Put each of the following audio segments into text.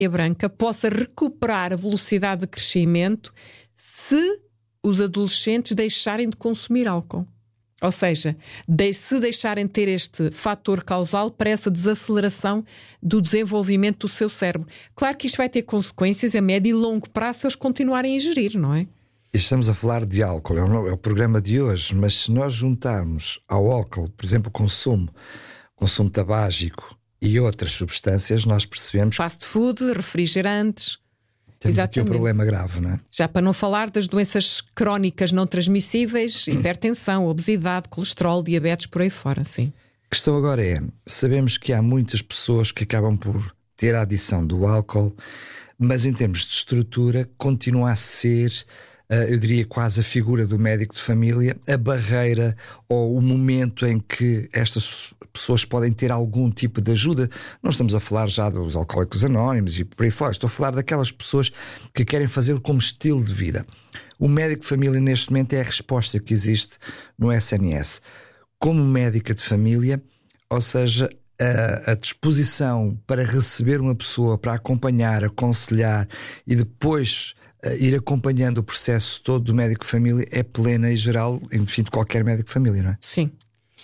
branca possa recuperar a velocidade de crescimento se os adolescentes deixarem de consumir álcool. Ou seja, se deixarem de ter este fator causal para essa desaceleração do desenvolvimento do seu cérebro. Claro que isto vai ter consequências a médio e longo prazo se eles continuarem a ingerir, não é? Estamos a falar de álcool, é o programa de hoje, mas se nós juntarmos ao álcool, por exemplo, o consumo tabágico e outras substâncias, nós percebemos... Fast food, refrigerantes... Temos aqui um problema grave, não é? Já para não falar das doenças crónicas não transmissíveis, hipertensão, obesidade, colesterol, diabetes, por aí fora, sim. A questão agora é, sabemos que há muitas pessoas que acabam por ter a adição do álcool, mas em termos de estrutura continua a ser, eu diria quase a figura do médico de família, a barreira ou o momento em que estas pessoas podem ter algum tipo de ajuda. Não estamos a falar já dos alcoólicos anónimos e por aí fora, estou a falar daquelas pessoas que querem fazer como estilo de vida. O médico de família neste momento é a resposta que existe no SNS. Como médica de família, ou seja, a disposição para receber uma pessoa, para acompanhar, aconselhar e depois ir acompanhando o processo todo do médico de família é plena e geral, enfim, de qualquer médico de família, não é? Sim.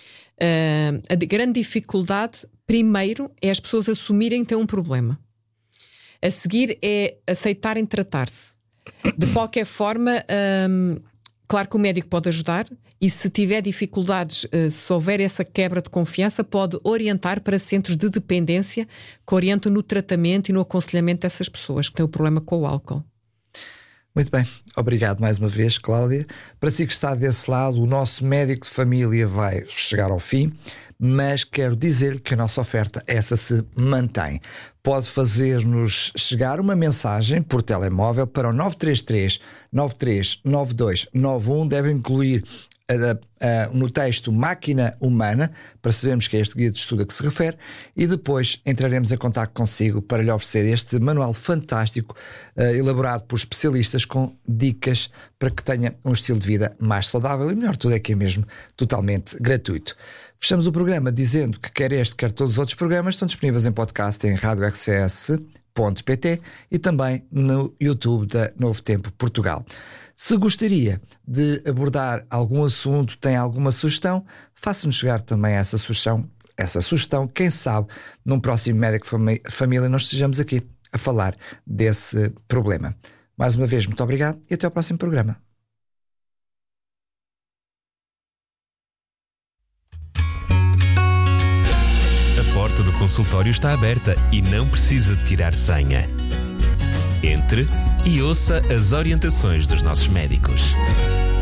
A grande dificuldade, primeiro, é as pessoas assumirem que têm um problema. A seguir é aceitarem tratar-se. De qualquer forma, claro que o médico pode ajudar e se tiver dificuldades, se houver essa quebra de confiança, pode orientar para centros de dependência que orientam no tratamento e no aconselhamento dessas pessoas que têm o problema com o álcool. Muito bem, obrigado mais uma vez, Cláudia. Para si que está desse lado, o nosso médico de família vai chegar ao fim, mas quero dizer-lhe que a nossa oferta, essa se mantém. Pode fazer-nos chegar uma mensagem por telemóvel para o 933 93 92 91, deve incluir no texto Máquina Humana, para sabermos que é este guia de estudo a que se refere, e depois entraremos em contacto consigo para lhe oferecer este manual fantástico, elaborado por especialistas com dicas para que tenha um estilo de vida mais saudável e, melhor tudo, é que é mesmo totalmente gratuito. Fechamos o programa dizendo que quer este, quer todos os outros programas estão disponíveis em podcast em radiorcs.pt e também no YouTube da Novo Tempo Portugal. Se gostaria de abordar algum assunto, tem alguma sugestão, faça-nos chegar também essa sugestão, quem sabe num próximo Médico Família nós estejamos aqui a falar desse problema. Mais uma vez, muito obrigado e até ao próximo programa. A porta do consultório está aberta e não precisa de tirar senha. Entre e ouça as orientações dos nossos médicos.